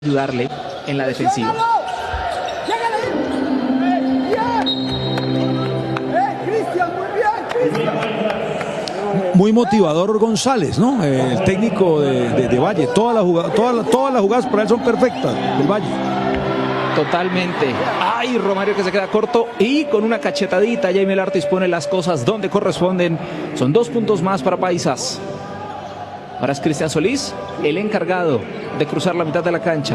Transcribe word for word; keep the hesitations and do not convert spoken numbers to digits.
ayudarle en la defensiva. Muy motivador González, ¿no? El técnico de, de, de Valle. Todas las jugadas, todas, todas las jugadas para él son perfectas del Valle. Totalmente. Ay, Romario que se queda corto y con una cachetadita Jaime Artis pone las cosas donde corresponden. Son dos puntos más para Paisas. Ahora es Cristian Solís, el encargado de cruzar la mitad de la cancha.